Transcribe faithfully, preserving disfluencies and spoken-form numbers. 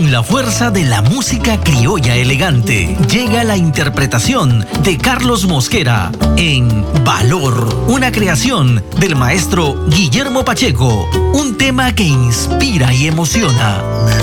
Con la fuerza de la música criolla elegante, llega la interpretación de Carlos Mosquera en Valor, una creación del maestro Guillermo Pacheco, un tema que inspira y emociona.